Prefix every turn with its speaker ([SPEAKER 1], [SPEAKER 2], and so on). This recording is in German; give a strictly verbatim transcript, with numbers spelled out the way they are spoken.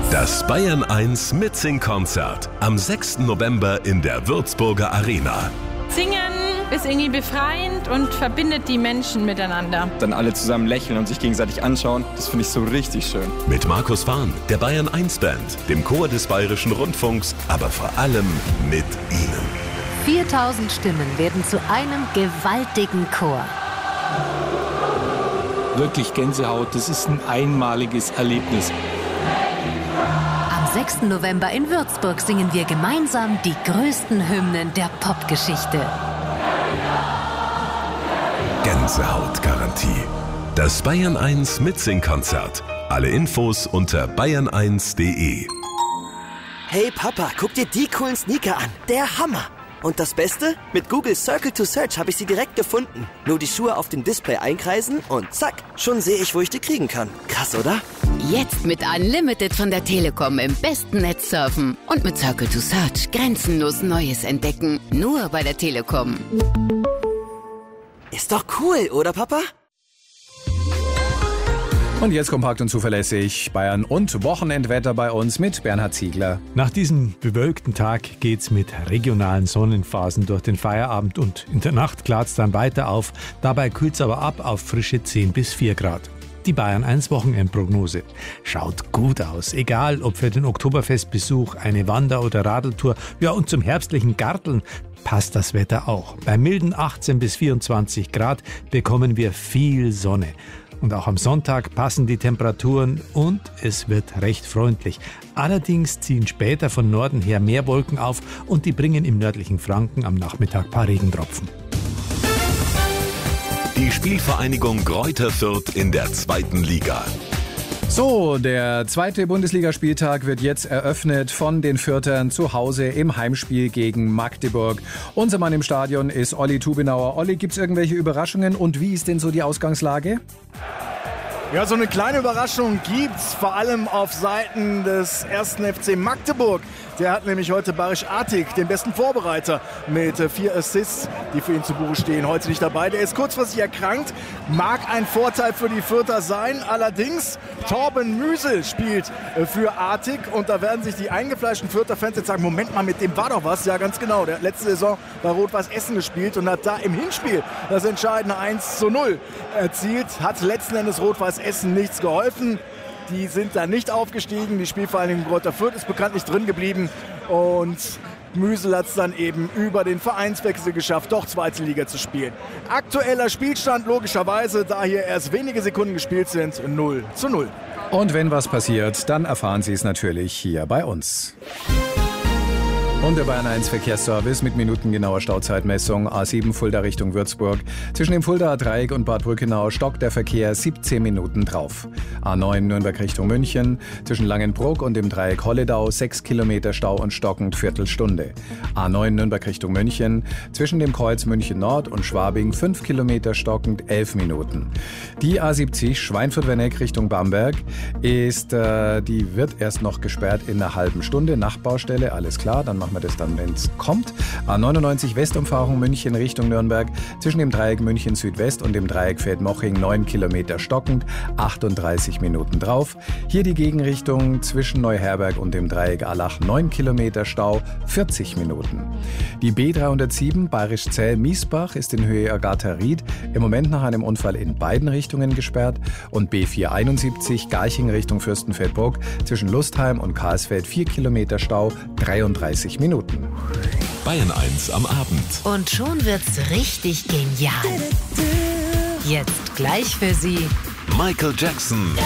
[SPEAKER 1] Das Bayern eins Mitsing-Konzert am sechsten November in der Würzburger Arena.
[SPEAKER 2] Singen ist irgendwie befreiend und verbindet die Menschen miteinander.
[SPEAKER 3] Dann alle zusammen lächeln und sich gegenseitig anschauen, das finde ich so richtig schön.
[SPEAKER 1] Mit Markus Fahn, der Bayern eins Band, dem Chor des Bayerischen Rundfunks, aber vor allem mit Ihnen.
[SPEAKER 4] viertausend Stimmen werden zu einem gewaltigen Chor.
[SPEAKER 5] Wirklich Gänsehaut, das ist ein einmaliges Erlebnis.
[SPEAKER 4] Am sechsten November in Würzburg singen wir gemeinsam die größten Hymnen der Popgeschichte.
[SPEAKER 1] Gänsehautgarantie. Das Bayern eins Mitsing-Konzert. Alle Infos unter bayern eins punkt de.
[SPEAKER 6] Hey Papa, guck dir die coolen Sneaker an. Der Hammer. Und das Beste? Mit Google Circle to Search habe ich sie direkt gefunden. Nur die Schuhe auf dem Display einkreisen und zack, schon sehe ich, wo ich die kriegen kann. Krass, oder?
[SPEAKER 7] Jetzt mit Unlimited von der Telekom im besten Netz surfen. Und mit Circle to Search grenzenlos Neues entdecken. Nur bei der Telekom.
[SPEAKER 6] Ist doch cool, oder Papa?
[SPEAKER 8] Und jetzt kompakt und zuverlässig Bayern und Wochenendwetter bei uns mit Bernhard Ziegler.
[SPEAKER 9] Nach diesem bewölkten Tag geht's mit regionalen Sonnenphasen durch den Feierabend und in der Nacht klart's dann weiter auf. Dabei kühlt's aber ab auf frische zehn bis vier Grad. Die Bayern eins Wochenendprognose schaut gut aus. Egal, ob für den Oktoberfestbesuch, eine Wander- oder Radeltour, ja und zum herbstlichen Garteln passt das Wetter auch. Bei milden achtzehn bis vierundzwanzig Grad bekommen wir viel Sonne. Und auch am Sonntag passen die Temperaturen und es wird recht freundlich. Allerdings ziehen später von Norden her mehr Wolken auf und die bringen im nördlichen Franken am Nachmittag ein paar Regentropfen.
[SPEAKER 1] Die Spielvereinigung Greuther Fürth in der zweiten Liga.
[SPEAKER 8] So, der zweite Bundesligaspieltag wird jetzt eröffnet von den Fürthern zu Hause im Heimspiel gegen Magdeburg. Unser Mann im Stadion ist Olli Tubinauer. Olli, gibt es irgendwelche Überraschungen und wie ist denn so die Ausgangslage?
[SPEAKER 10] Ja, so eine kleine Überraschung gibt's, vor allem auf Seiten des ersten F C Magdeburg. Der hat nämlich heute Barisch Artik, den besten Vorbereiter, mit vier Assists, die für ihn zu Buche stehen, heute nicht dabei. Der ist kurzfristig erkrankt, mag ein Vorteil für die Fürther sein. Allerdings, Torben Müsel spielt für Artik und da werden sich die eingefleischten Fürther Fans jetzt sagen, Moment mal, mit dem war doch was. Ja, ganz genau, der hat letzte Saison bei Rot-Weiß Essen gespielt und hat da im Hinspiel das entscheidende eins zu null erzielt. Hat letzten Endes Rot-Weiß Essen nichts geholfen. Die sind da nicht aufgestiegen. Die Spielvereinigung Greuther Fürth ist bekanntlich drin geblieben. Und Müsel hat es dann eben über den Vereinswechsel geschafft, doch zweite Liga zu spielen. Aktueller Spielstand logischerweise, da hier erst wenige Sekunden gespielt sind, null zu null.
[SPEAKER 8] Und wenn was passiert, dann erfahren Sie es natürlich hier bei uns. Und der Bayern eins Verkehrsservice mit minutengenauer Stauzeitmessung. A sieben Fulda Richtung Würzburg. Zwischen dem Fuldaer Dreieck und Bad Brückenau stockt der Verkehr siebzehn Minuten drauf. A neun Nürnberg Richtung München. Zwischen Langenbruck und dem Dreieck Holledau sechs Kilometer Stau und stockend Viertelstunde. A neun Nürnberg Richtung München. Zwischen dem Kreuz München Nord und Schwabing fünf Kilometer stockend elf Minuten. Die A siebzig Schweinfurt-Werneck Richtung Bamberg ist, äh, die wird erst noch gesperrt in einer halben Stunde. Nachbaustelle, alles klar, dann machen wir das dann, wenn es kommt. A neunundneunzig Westumfahrung München Richtung Nürnberg. Zwischen dem Dreieck München Südwest und dem Dreieck Feldmoching neun Kilometer stockend, achtunddreißig Minuten drauf. Hier die Gegenrichtung zwischen Neuherberg und dem Dreieck Allach neun Kilometer Stau, vierzig Minuten. Die B dreihundertsieben Bayerisch-Zell-Miesbach ist in Höhe Agatha-Ried im Moment nach einem Unfall in beiden Richtungen gesperrt und B vierhunderteinundsiebzig Garching Richtung Fürstenfeldbruck zwischen Lustheim und Karlsfeld vier Kilometer Stau, dreiunddreißig Minuten.
[SPEAKER 1] Bayern eins am Abend.
[SPEAKER 4] Und schon wird's richtig genial. Jetzt gleich für Sie
[SPEAKER 1] Michael Jackson.